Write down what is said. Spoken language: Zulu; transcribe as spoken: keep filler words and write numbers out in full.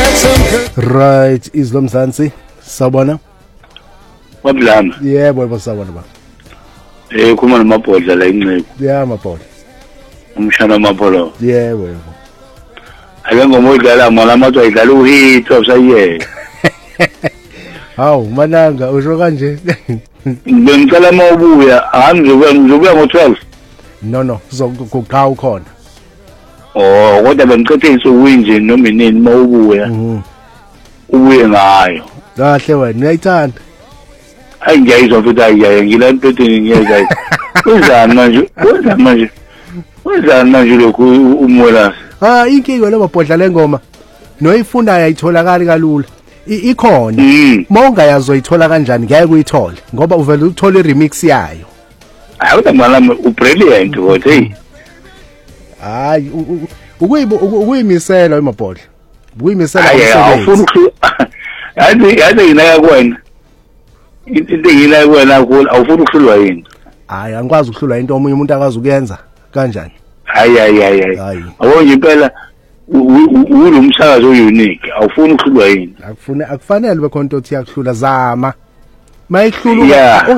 Right, izlo Mzansi sawubona. Wabulanga. Yebo yebo sawubona ba. Eh kuma namabhodla la inceku. Yeah mabhodla. Umshana amapolo. Yebo yebo. Ake ngomodlala mala mathi ayidlala uhit usayiyeka. Hawu mananga usho kanje. Bengicela mawubuya ahambe ngizobuya ngizobuya ngo twelve. No no uzokuqa ukhona. Oh kodwa bengicethe insuku nje noma inini mawubuya. Mhm. Ubuye ngayo. Kahle wena uyayithanda. Hayi ngiyayizwa futhi ayiyaye ngila empetheni ngiyayizwa. Wenzani manje? Wenzani manje? Wenzani manje lokhu umola? Ah inkinga lo mabhodla lengoma noyifundayo ayitholakali kalula. Ikhona. Mawungayazi uyithola kanjani ngeke uyithole ngoba uvela uthola i-remix yayo. Hayi udamala ubrilliant kodwa hey. Hayi ukuyimisela emabhodla. Ukuyimisela awufuna ukhu yazi yazi ngina kwena. Into ngina kwena awufuna ukuhlulwa yini? Hayi angikwazi ukuhlulwa into omunye umuntu akazi ukuyenza kanjani? Hayi hayi hayi. Awonje impela ulumsakazo unique awufuna ukuhlulwa yini? Akufune akufanele bekhona into othi yakuhlula zama. Mayihlula